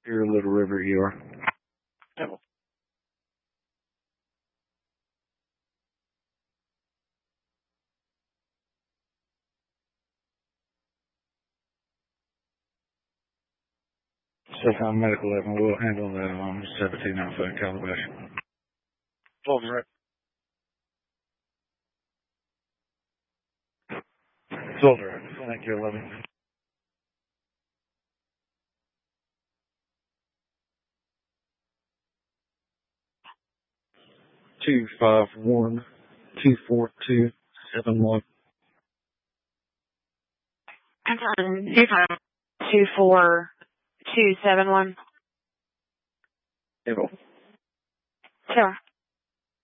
Here, Little River, ER. Devil. Stefan Medical 11, we'll handle that on 17 Alpha in Calabash. Over it. Soldier, thank you, 11. 251-242-71. 2524271. Devil. Sure.